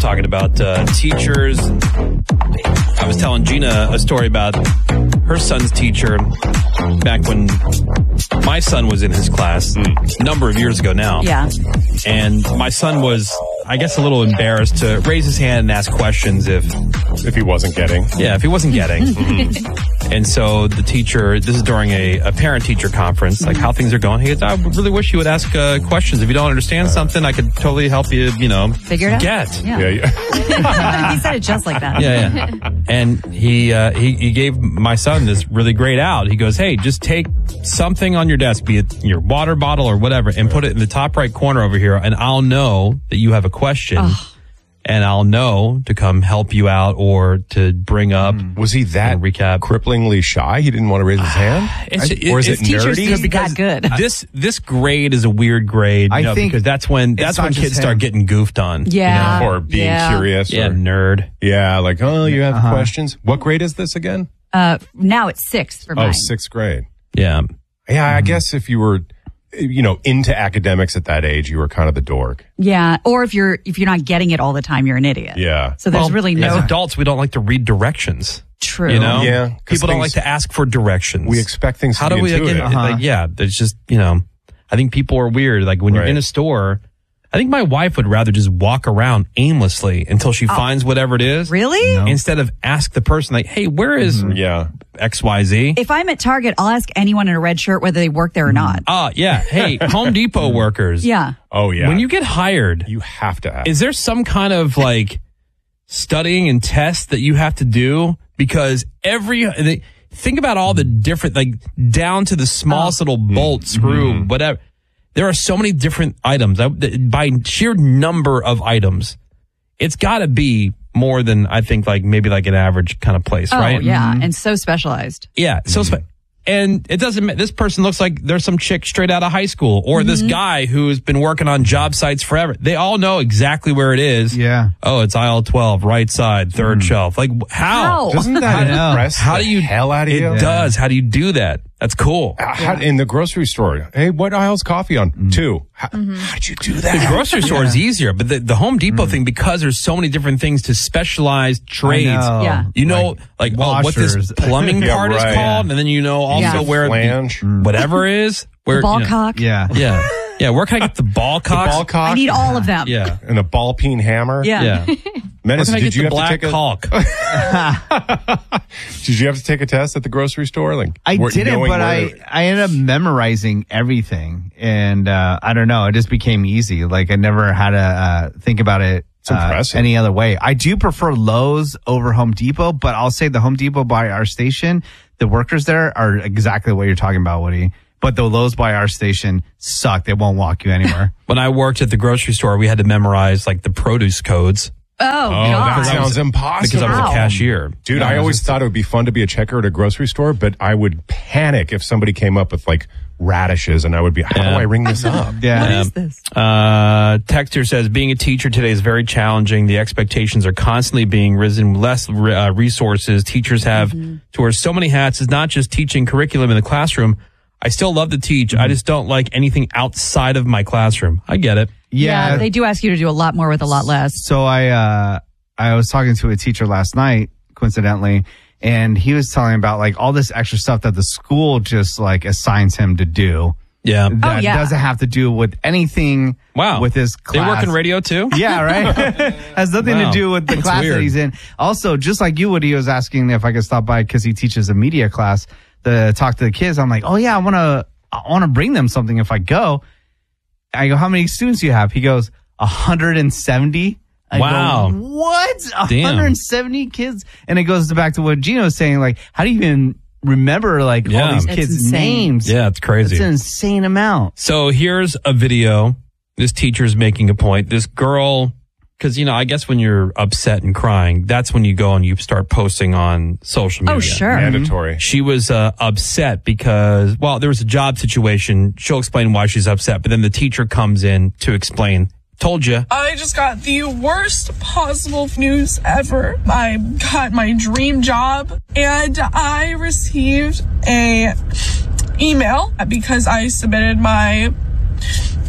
talking about teachers. I was telling Gina a story about her son's teacher back when my son was in his class a number of years ago now. Yeah. And my son was, I guess, a little embarrassed to raise his hand and ask questions if he wasn't getting. Yeah, if he wasn't getting. And so the teacher, this is during a parent-teacher conference, like how things are going. He goes, I really wish you would ask questions. If you don't understand something, I could totally help you, figure it out. Get. Yeah. He said it just like that. Yeah. And he gave my son this really great out. He goes, hey, just take something on your desk, be it your water bottle or whatever, and put it in the top right corner over here, and I'll know that you have a question. Oh. And I'll know to come help you out or to bring up. Was he that recap? Cripplingly shy? He didn't want to raise his hand? Or is it teachers nerdy? Because that good. This grade is a weird grade. I think because that's when kids start getting goofed on. Yeah. Or being curious. Yeah, or, nerd. Yeah, like, you have questions? What grade is this again? Now it's 6th for mine. 6th grade. Yeah. Yeah, I guess if you were, into academics at that age, you were kind of the dork. Yeah. Or if you're not getting it all the time, you're an idiot. Yeah. So there's really no. As adults, we don't like to read directions. True. Yeah. People don't like to ask for directions. We expect things to be intuitive. There's just, I think people are weird. Like when you're in a store, I think my wife would rather just walk around aimlessly until she finds whatever it is. Really? No. Instead of ask the person, like, hey, where is XYZ? If I'm at Target, I'll ask anyone in a red shirt whether they work there or not. Yeah. Hey, Home Depot workers. Yeah. Oh, yeah. When you get hired, you have to ask. Is there some kind of studying and test that you have to do? Because think about all the different, down to the smallest little bolt, screw, whatever. There are so many different items. By sheer number of items, it's got to be more than, I think, maybe an average kind of place, right? Oh, yeah. And so specialized. Yeah. So and it doesn't, this person looks like there's some chick straight out of high school or this guy who's been working on job sites forever. They all know exactly where it is. Yeah. Oh, it's aisle 12, right side, third shelf. How? Doesn't that impress how do you, hell out of you? It does. How do you do that? That's cool. In the grocery store, hey, what aisle's coffee on? 2. How'd you do that? The grocery store is easier, but the Home Depot thing, because there's so many different things to specialized trades. Yeah. What this plumbing part is called, and then also where whatever is. Where, the ball cock. Yeah. Yeah. Yeah, where can I get the ball cock? The ball cock? I need all of them. Yeah. And a ball peen hammer? Yeah. Menace, did you have to take Hulk? Did you have to take a test at the grocery store? I didn't, but I ended up memorizing everything. And I don't know, it just became easy. I never had to think about it any other way. I do prefer Lowe's over Home Depot, but I'll say the Home Depot by our station, the workers there are exactly what you're talking about, Woody. But the Lowe's by our station suck. They won't walk you anywhere. When I worked at the grocery store, we had to memorize the produce codes. Oh, God. That sounds impossible. Because I was a cashier. Dude, I always thought it would be fun to be a checker at a grocery store, but I would panic if somebody came up with radishes and I would be, how do I ring this up? What is this? Texter says, being a teacher today is very challenging. The expectations are constantly being risen. Less resources teachers have to wear so many hats. It's not just teaching curriculum in the classroom. I still love to teach. I just don't like anything outside of my classroom. I get it. Yeah, they do ask you to do a lot more with a lot less. So I was talking to a teacher last night, coincidentally, and he was telling about all this extra stuff that the school just assigns him to do. Yeah. That doesn't have to do with anything with his class. They work in radio too? Yeah, right? Has nothing to do with the class that he's in. Also, just like you, Woody, was asking if I could stop by because he teaches a media class to talk to the kids. I'm like, oh yeah, I want to bring them something if I go. I go, how many students do you have? He goes, 170. Wow. Go, what? 170 kids? And it goes back to what Gino was saying, how do you even remember all these kids' names? Yeah, it's crazy. It's an insane amount. So here's a video. This teacher's making a point. This girl, because, I guess when you're upset and crying, that's when you go and you start posting on social media. Oh, sure. Mandatory. She was upset because, there was a job situation. She'll explain why she's upset, but then the teacher comes in to explain. Told you. I just got the worst possible news ever. I got my dream job and I received a email because I submitted my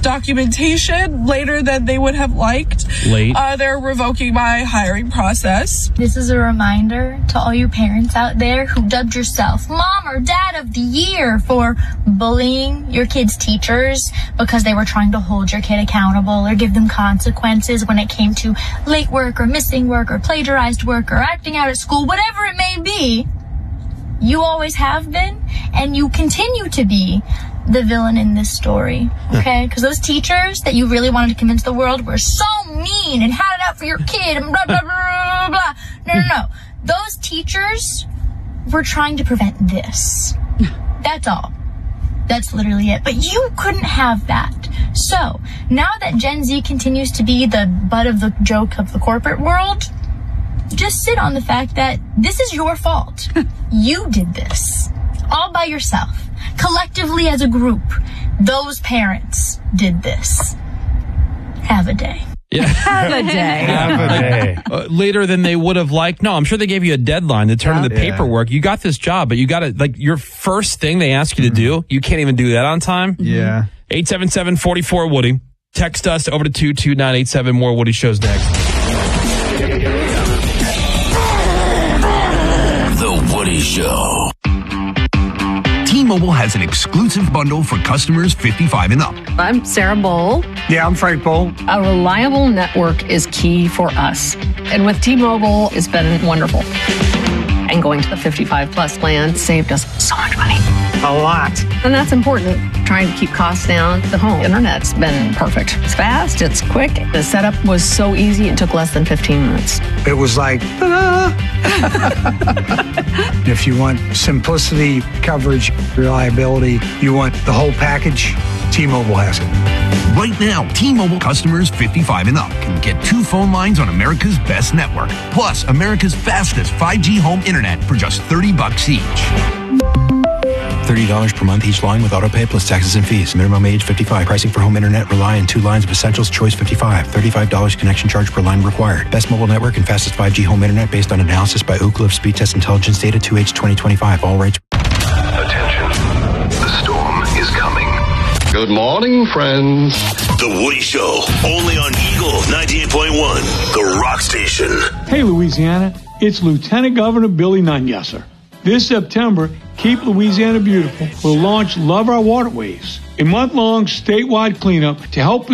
documentation later than they would have liked. They're revoking my hiring process. This is a reminder to all you parents out there who dubbed yourself Mom or Dad of the Year for bullying your kids' teachers because they were trying to hold your kid accountable or give them consequences when it came to late work or missing work or plagiarized work or acting out at school, whatever it may be. You always have been, and you continue to be the villain in this story, okay? Because those teachers that you really wanted to convince the world were so mean and had it out for your kid and blah, blah, blah, blah. No. Those teachers were trying to prevent this. That's all. That's literally it. But you couldn't have that. So, now that Gen Z continues to be the butt of the joke of the corporate world, just sit on the fact that this is your fault. You did this. All by yourself. Collectively as a group. Those parents did this. Have a day. Yeah. Have a day. Have a day. Later than they would have liked. No, I'm sure they gave you a deadline to turn in the paperwork. You got this job, but you got to, like, your first thing they ask you to do, you can't even do that on time. Yeah. 877-44-WOODY. Text us over to 22987. More Woody shows next. The Woody Show. T-Mobile has an exclusive bundle for customers 55 and up. I'm Sarah Bowl. Yeah, I'm Frank Bowl. A reliable network is key for us. And with T-Mobile, it's been wonderful. And going to the 55 plus plan saved us so much money. A lot. And that's important. Trying to keep costs down. The home internet's been perfect. It's fast, it's quick. The setup was so easy, it took less than 15 minutes. It was like, ta-da! If you want simplicity, coverage, reliability, you want the whole package, T-Mobile has it. Right now, T-Mobile customers 55 and up can get 2 phone lines on America's best network, plus America's fastest 5G home internet for just $30 each. $30 per month each line with autopay plus taxes and fees. Minimum age 55. Pricing for home internet rely on 2 lines of Essentials Choice 55. $35 connection charge per line required. Best mobile network and fastest 5G home internet based on analysis by Ookla of Speed Test Intelligence data 2H 2025. All rates. Attention. The storm is coming. Good morning, friends. The Woody Show, only on Eagle 98.1, the rock station. Hey, Louisiana. It's Lieutenant Governor Billy Nungesser. This September, Keep Louisiana Beautiful will launch Love Our Waterways, a month-long statewide cleanup to help